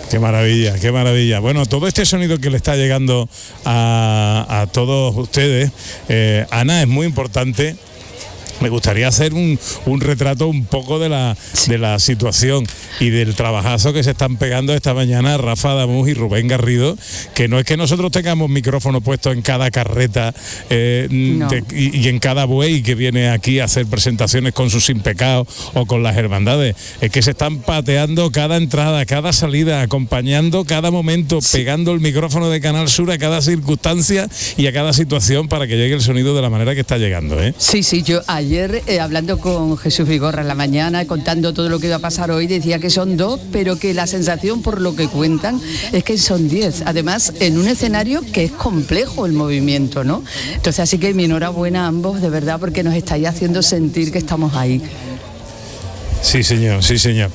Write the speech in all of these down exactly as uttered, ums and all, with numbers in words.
Qué maravilla, qué maravilla. Bueno, todo este sonido que le está llegando a, a todos ustedes, eh, Ana, es muy importante. Me gustaría hacer un, un retrato un poco de la, de la situación y del trabajazo que se están pegando esta mañana Rafa Adamuz y Rubén Garrido, que no es que nosotros tengamos micrófono puesto en cada carreta eh, no. de, y, y en cada buey que viene aquí a hacer presentaciones con sus Sin Pecado o con las hermandades, es que se están pateando cada entrada, cada salida, acompañando cada momento, sí. pegando el micrófono de Canal Sur a cada circunstancia y a cada situación para que llegue el sonido de la manera que está llegando, ¿eh? Sí, sí, yo ayer Ayer, eh, hablando con Jesús Vigorra en la mañana, contando todo lo que iba a pasar hoy, decía que son dos, pero que la sensación, por lo que cuentan, es que son diez. Además, en un escenario que es complejo el movimiento, ¿no? Entonces, así que mi enhorabuena a ambos, de verdad, porque nos estáis haciendo sentir que estamos ahí. Sí, señor, sí, señor.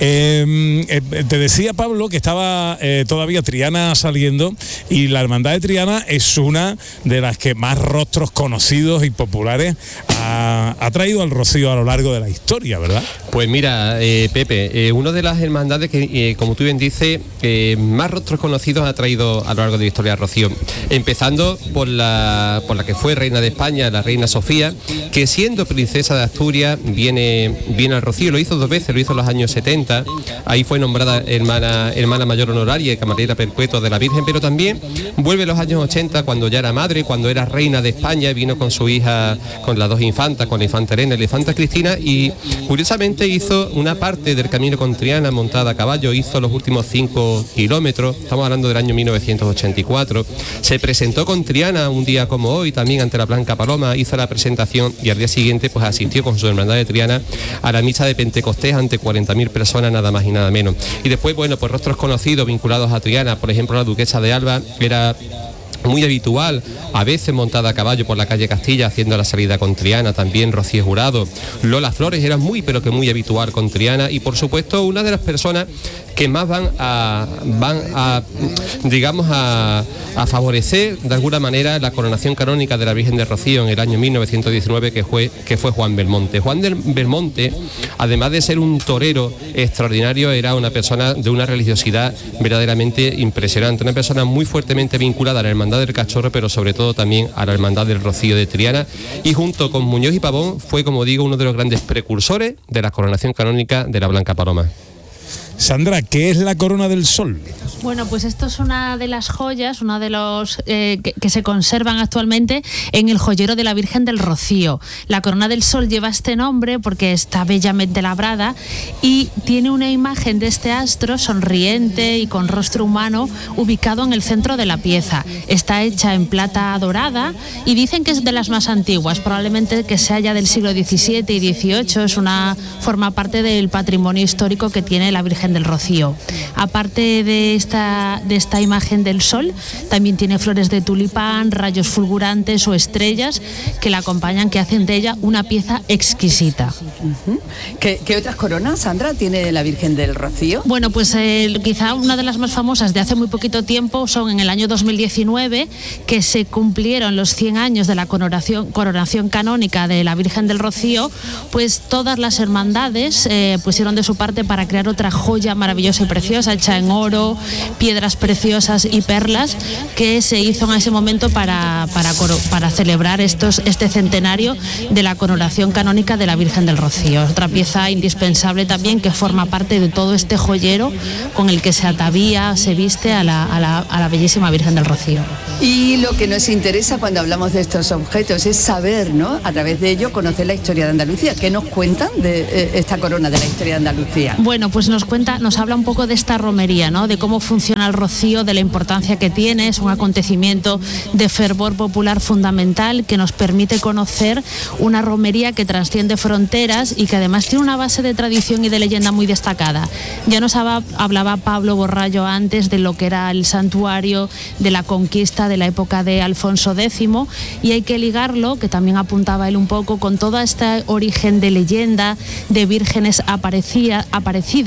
Eh, eh, te decía, Pablo, que estaba eh, todavía Triana saliendo, y la Hermandad de Triana es una de las que más rostros conocidos y populares ha, ha traído al Rocío a lo largo de la historia, ¿verdad? Pues mira, eh, Pepe, eh, una de las hermandades que, eh, como tú bien dices, eh, más rostros conocidos ha traído a lo largo de la historia al Rocío, empezando por la, por la que fue reina de España, la reina Sofía, que siendo princesa de Asturias viene, viene al Rocío. Lo hizo dos veces, lo hizo en los años setenta, ahí fue nombrada hermana, hermana mayor honoraria y camarera perpetua de la Virgen, pero también vuelve en los años ochenta, cuando ya era madre, cuando era reina de España, vino con su hija, con las dos infantas, con la infanta Elena y la infanta Cristina, y curiosamente hizo una parte del camino con Triana montada a caballo, hizo los últimos cinco kilómetros, estamos hablando del año mil novecientos ochenta y cuatro, se presentó con Triana un día como hoy, también ante la Blanca Paloma, hizo la presentación y al día siguiente pues asistió con su hermandad de Triana a la misa de Pentecostés ante cuarenta mil personas, nada más y nada menos. Y después, bueno, pues rostros conocidos vinculados a Triana, por ejemplo la duquesa de Alba, era muy habitual, a veces montada a caballo por la calle Castilla haciendo la salida con Triana, también Rocío Jurado, Lola Flores era muy pero que muy habitual con Triana, y por supuesto una de las personas que más van a van a digamos a, a favorecer de alguna manera la coronación canónica de la Virgen de Rocío en el año mil novecientos diecinueve, que fue que fue Juan Belmonte. Juan del Belmonte, además de ser un torero extraordinario, era una persona de una religiosidad verdaderamente impresionante, una persona muy fuertemente vinculada a la Hermandad del Cachorro, pero sobre todo también a la Hermandad del Rocío de Triana, y junto con Muñoz y Pavón fue, como digo, uno de los grandes precursores de la coronación canónica de la Blanca Paloma. Sandra, ¿qué es la Corona del Sol? Bueno, pues esto es una de las joyas, una de los eh, que, que se conservan actualmente en el joyero de la Virgen del Rocío. La Corona del Sol lleva este nombre porque está bellamente labrada y tiene una imagen de este astro sonriente y con rostro humano ubicado en el centro de la pieza. Está hecha en plata dorada y dicen que es de las más antiguas, probablemente que sea ya del siglo diecisiete y dieciocho. Es una, forma parte del patrimonio histórico que tiene la Virgen del Rocío. Aparte de esta, de esta imagen del sol, también tiene flores de tulipán, rayos fulgurantes o estrellas que la acompañan, que hacen de ella una pieza exquisita. Uh-huh. ¿Qué, ¿Qué otras coronas, Sandra, tiene la Virgen del Rocío? Bueno, pues eh, quizá una de las más famosas de hace muy poquito tiempo son en el año dos mil diecinueve, que se cumplieron los cien años de la coronación, coronación canónica de la Virgen del Rocío, pues todas las hermandades eh, pusieron de su parte para crear otra joya maravillosa y preciosa, hecha en oro, piedras preciosas y perlas, que se hizo en ese momento para, para, para celebrar estos, este centenario de la coronación canónica de la Virgen del Rocío. Otra pieza indispensable también que forma parte de todo este joyero con el que se atavía, se viste a la, a la, a la bellísima Virgen del Rocío. Y lo que nos interesa cuando hablamos de estos objetos es saber, ¿no?, a través de ello, conocer la historia de Andalucía. ¿Qué nos cuentan de eh, esta corona de la historia de Andalucía? Bueno, pues nos cuenta, nos habla un poco de esta romería, ¿no?, de cómo funciona el Rocío, de la importancia que tiene. Es un acontecimiento de fervor popular fundamental que nos permite conocer una romería que trasciende fronteras y que además tiene una base de tradición y de leyenda muy destacada. Ya nos hablaba Pablo Borrallo antes de lo que era el santuario de la conquista de la época de Alfonso décimo, y hay que ligarlo, que también apuntaba él un poco, con todo este origen de leyenda de vírgenes aparecía, aparecidas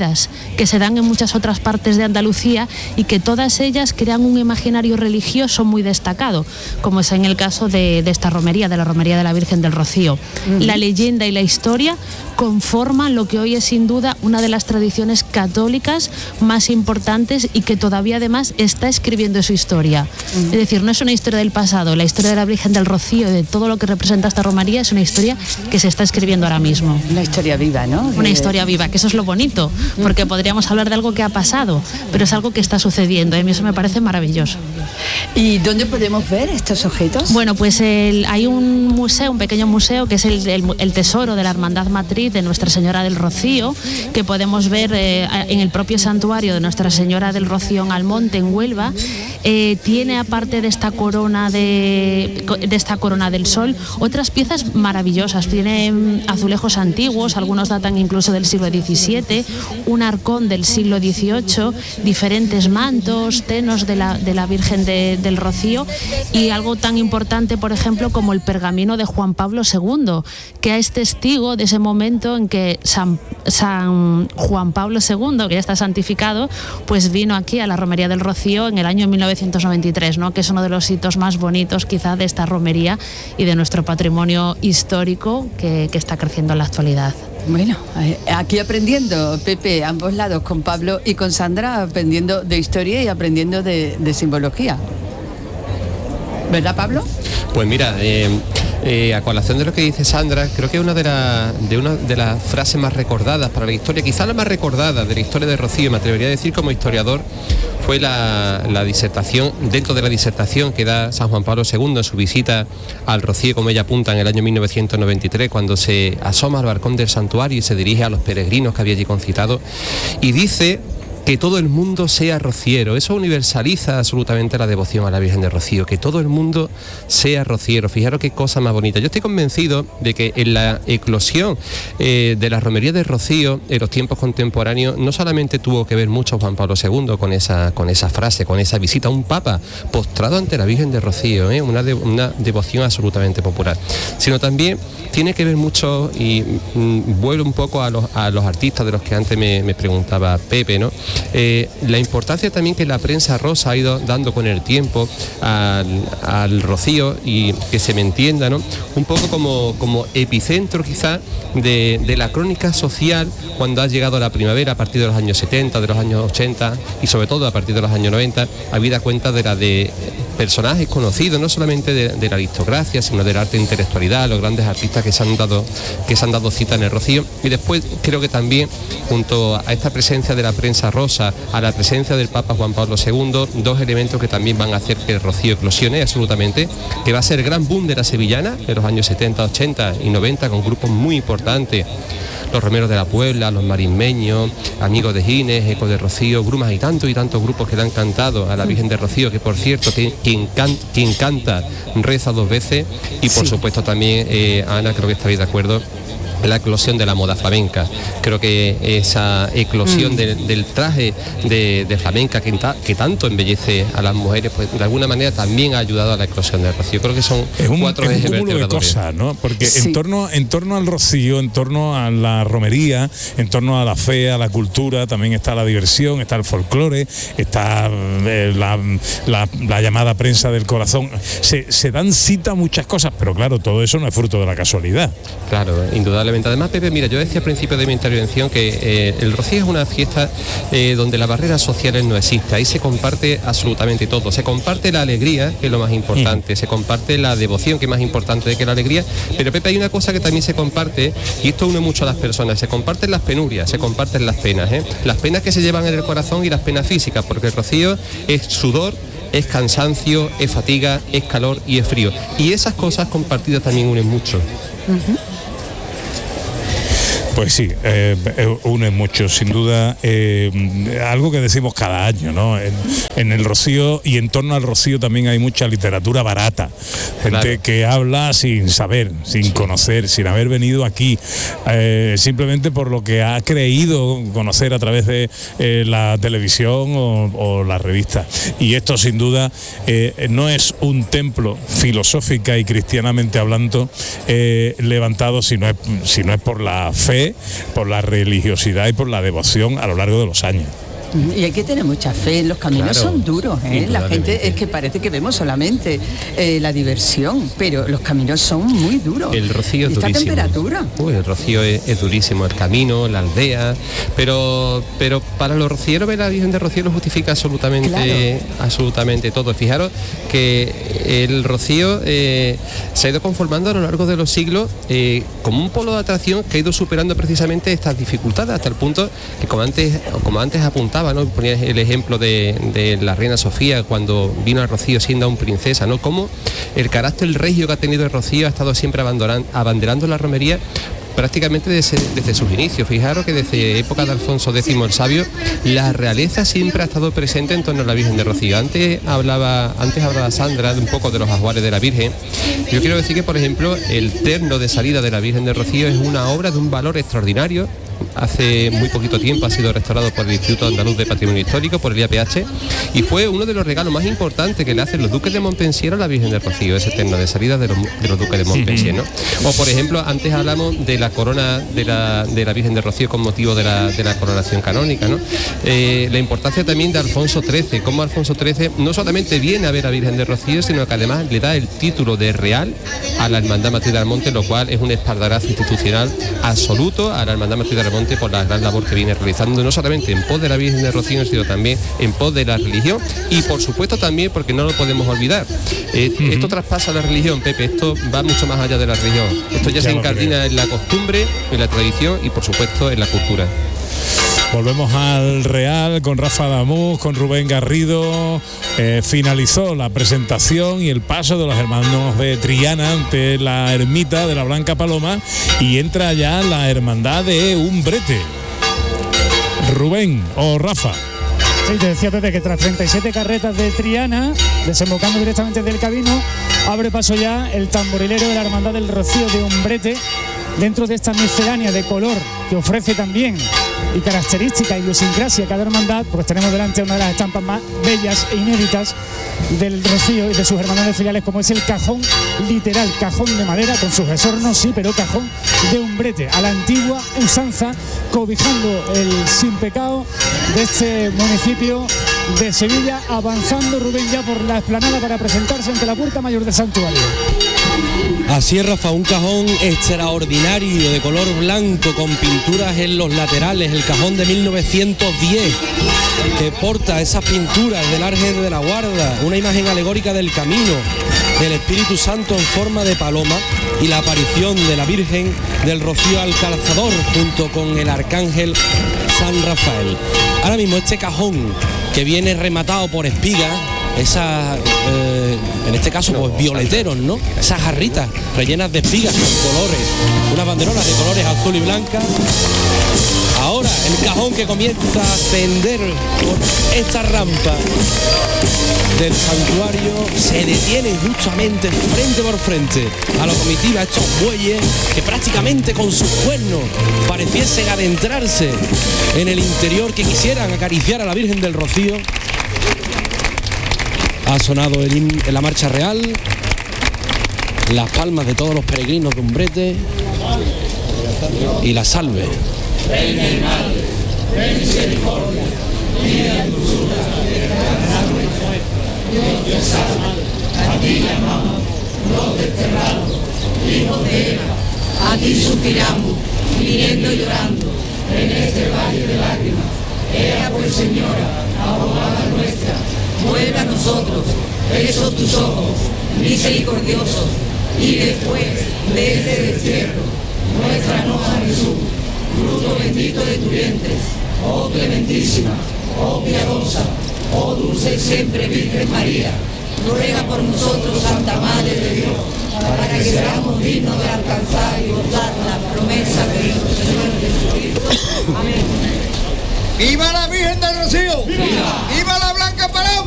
que se dan en muchas otras partes de Andalucía y que todas ellas crean un imaginario religioso muy destacado, como es en el caso de, de esta romería, de la romería de la Virgen del Rocío. Uh-huh. La leyenda y la historia conforman lo que hoy es sin duda una de las tradiciones católicas más importantes y que todavía además está escribiendo su historia. Uh-huh. Es decir, no es una historia del pasado, la historia de la Virgen del Rocío y de todo lo que representa esta romería es una historia que se está escribiendo ahora mismo. Una historia viva, ¿no? Una historia viva, que eso es lo bonito, porque podríamos hablar de algo que ha pasado, pero es algo que está sucediendo y a mí eso me parece maravilloso. ¿Y dónde podemos ver estos objetos? Bueno, pues el, hay un museo, un pequeño museo, que es el, el, el tesoro de la Hermandad Matriz de Nuestra Señora del Rocío, que podemos ver eh, en el propio santuario de Nuestra Señora del Rocío en Almonte, en Huelva. Eh, tiene, aparte de esta corona de, de esta corona del sol, otras piezas maravillosas. Tiene azulejos antiguos, algunos datan incluso del siglo diecisiete, un arcón del siglo dieciocho, diferentes mantos, tenos de la, de la Virgen de, del Rocío y algo tan importante, por ejemplo, como el pergamino de Juan Pablo segundo, que es testigo de ese momento en que San, San Juan Pablo segundo, que ya está santificado, pues vino aquí a la romería del Rocío en el año mil novecientos noventa y tres, ¿no? Que es uno de los hitos más bonitos quizá de esta romería y de nuestro patrimonio histórico que, que está creciendo en la actualidad. Bueno, aquí aprendiendo, Pepe, ambos lados, con Pablo y con Sandra, aprendiendo de historia y aprendiendo de, de simbología. ¿Verdad, Pablo? Pues mira, eh, eh, a colación de lo que dice Sandra, creo que es una de, la, de una de las frases más recordadas para la historia, quizá la más recordada de la historia de Rocío, me atrevería a decir como historiador, fue la, la disertación, dentro de la disertación que da San Juan Pablo segundo en su visita al Rocío, como ella apunta, en el año mil novecientos noventa y tres, cuando se asoma al balcón del santuario y se dirige a los peregrinos que había allí concitado, y dice que todo el mundo sea rociero. Eso universaliza absolutamente la devoción a la Virgen de Rocío, que todo el mundo sea rociero. Fijaros qué cosa más bonita. Yo estoy convencido de que en la eclosión eh, de la romería de Rocío en los tiempos contemporáneos no solamente tuvo que ver mucho Juan Pablo segundo con esa, con esa frase, con esa visita a un papa postrado ante la Virgen de Rocío, ¿eh? una, de, una devoción absolutamente popular, sino también tiene que ver mucho, y mm, vuelvo un poco a los, a los artistas de los que antes me, me preguntaba Pepe, ¿no? Eh, la importancia también que la prensa rosa ha ido dando con el tiempo al, al Rocío, y que se me entienda, ¿no? Un poco como, como epicentro quizá de, de la crónica social cuando ha llegado la primavera a partir de los años setenta, de los años ochenta y sobre todo a partir de los años noventa, habida cuenta de la de personajes conocidos, no solamente de, de la aristocracia, sino del arte e intelectualidad, los grandes artistas que se han dado, que se han dado cita en el Rocío. Y después creo que también, junto a esta presencia de la prensa rosa, a la presencia del Papa Juan Pablo segundo, dos elementos que también van a hacer que el Rocío eclosione absolutamente, que va a ser el gran boom de la sevillana en los años setenta, ochenta y noventa, con grupos muy importantes, los Romeros de la Puebla, los Marismeños, Amigos de Gines, Eco de Rocío, Brumas y tantos y tantos grupos que le han cantado a la Virgen de Rocío, que por cierto, que, quien, can, quien canta reza dos veces, y por sí. supuesto también, eh, Ana, creo que estaréis de acuerdo, la eclosión de la moda flamenca. Creo que esa eclosión mm. de, del traje de, de flamenca que, que tanto embellece a las mujeres, pues de alguna manera también ha ayudado a la eclosión del Rocío. Creo que son es un, cuatro es ejes un cúmulo de cosas, ¿no? Porque sí. en torno en torno al Rocío, en torno a la romería, en torno a la fe, a la cultura, también está la diversión, está el folclore, está eh, la, la, la llamada prensa del corazón. Se, se dan cita muchas cosas, pero claro, todo eso no es fruto de la casualidad. Claro, indudablemente. Además, Pepe, mira, yo decía al principio de mi intervención que eh, el Rocío es una fiesta eh, donde las barreras sociales no existen. Ahí se comparte absolutamente todo. Se comparte la alegría, que es lo más importante. Mm. Se comparte la devoción, que es más importante que la alegría. Pero, Pepe, hay una cosa que también se comparte, y esto une mucho a las personas. Se comparten las penurias, se comparten las penas, ¿eh? Las penas que se llevan en el corazón y las penas físicas, porque el Rocío es sudor, es cansancio, es fatiga, es calor y es frío. Y esas cosas compartidas también unen mucho. Uh-huh. Pues sí, eh, une mucho, sin duda, eh, algo que decimos cada año, ¿no? En, en el Rocío y en torno al Rocío también hay mucha literatura barata, gente claro. que habla sin saber, sin sí. conocer, sin haber venido aquí, eh, simplemente por lo que ha creído conocer a través de eh, la televisión o, o la revista. Y esto sin duda eh, no es un templo filosófica y cristianamente hablando eh, levantado, si no es, si no es por la fe crece por la religiosidad y por la devoción a lo largo de los años. Y hay que tener mucha fe, los caminos Claro, son duros, ¿eh? La gente es que parece que vemos solamente eh, la diversión, pero los caminos son muy duros. El rocío es Esta durísimo. temperatura. Uy, el rocío es, es durísimo, el camino, la aldea, pero pero para los rocieros ver a la Virgen de Rocío lo justifica absolutamente, Claro. absolutamente todo. Fijaros que el rocío eh, se ha ido conformando a lo largo de los siglos eh, como un polo de atracción que ha ido superando precisamente estas dificultades, hasta el punto que como antes, como antes apuntaba, ¿no? Ponía el ejemplo de, de la reina Sofía cuando vino a Rocío siendo aún princesa, ¿no? Como el carácter regio que ha tenido el Rocío ha estado siempre abandoran- abanderando la romería prácticamente desde, desde sus inicios. Fijaros que desde época de Alfonso X el Sabio, la realeza siempre ha estado presente en torno a la Virgen de Rocío. Antes hablaba, antes hablaba Sandra de un poco de los ajuares de la Virgen. Yo quiero decir que, por ejemplo, el terno de salida de la Virgen de Rocío es una obra de un valor extraordinario. Hace muy poquito tiempo ha sido restaurado por el Instituto Andaluz de Patrimonio Histórico, por el I A P H, y fue uno de los regalos más importantes que le hacen los duques de Montpensier a la Virgen de Rocío, ese terno de salida de los, de los duques de Montpensier, ¿no? O, por ejemplo, antes hablamos de la corona de la, de la Virgen de Rocío con motivo de la, de la coronación canónica, ¿no? Eh, la importancia también de Alfonso trece, cómo Alfonso trece no solamente viene a ver a Virgen de Rocío, sino que además le da el título de real a la Hermandad Matriz del Monte, lo cual es un espaldarazo institucional absoluto a la Hermandad Matriz del Monte por la gran labor que viene realizando, no solamente en pos de la Virgen de Rocío, sino también en pos de la religión y, por supuesto, también, porque no lo podemos olvidar, eh, uh-huh. esto traspasa la religión, Pepe, esto va mucho más allá de la religión, esto ya, ya se incardina en la costumbre, en la tradición y, por supuesto, en la cultura. Volvemos al Real con Rafa Damús, con Rubén Garrido. Eh, finalizó la presentación y el paso de los hermanos de Triana ante la ermita de la Blanca Paloma y entra ya la hermandad de Umbrete. Rubén o Rafa. Sí, te decía, Pepe, que tras treinta y siete carretas de Triana, desembocando directamente del camino, abre paso ya el tamborilero de la Hermandad del Rocío de Umbrete, dentro de esta miscelánea de color que ofrece también y característica y idiosincrasia cada hermandad, pues tenemos delante una de las estampas más bellas e inéditas del Rocío y de sus hermandades filiales, como es el cajón literal, cajón de madera con sucesorno, sí, pero cajón de Umbrete, a la antigua usanza, cobijando el sin pecado de este municipio de Sevilla, avanzando Rubén ya por la explanada para presentarse ante la puerta mayor del santuario. Así es, Rafa, un cajón extraordinario de color blanco con pinturas en los laterales, el cajón de mil novecientos diez que porta esas pinturas del Ángel de la Guarda, una imagen alegórica del camino del Espíritu Santo en forma de paloma y la aparición de la Virgen del Rocío al calzador junto con el Arcángel San Rafael. Ahora mismo este cajón que viene rematado por espigas, esas, eh, en este caso, pues violeteros, ¿no? Esas jarritas rellenas de espigas con colores, unas banderolas de colores azul y blanca. Ahora el cajón que comienza a ascender por esta rampa del santuario se detiene justamente frente por frente a la comitiva, estos bueyes que prácticamente con sus cuernos pareciesen adentrarse en el interior, que quisieran acariciar a la Virgen del Rocío. Ha sonado el in, en la marcha real, las palmas de todos los peregrinos de Umbrete y la salve. Reina y Madre, ten misericordia, mira en dulzura Dios te salve, a ti llamamos, los desterrados, hijos de Eva, a ti suspiramos, viniendo y llorando, en este valle de lágrimas. Ea pues, Señora, abogada nuestra, vuelve a nosotros esos tus ojos misericordiosos, y después de este destierro, muéstranos a Jesús, fruto bendito de tu vientre, oh clementísima, oh piadosa, oh dulce y siempre Virgen María. Ruega por nosotros, Santa Madre de Dios, para que seamos dignos de alcanzar y gozar la promesa de nuestro Señor Jesucristo. Amén. ¡Viva la Virgen del Rocío! ¡Viva! ¡Viva la Blanca Paloma!